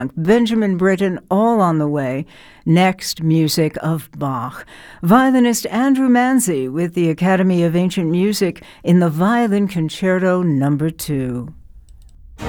Benjamin Britten, all on the way. Next, music of Bach. Violinist Andrew Manzi with the Academy of Ancient Music in the Violin Concerto No. 2.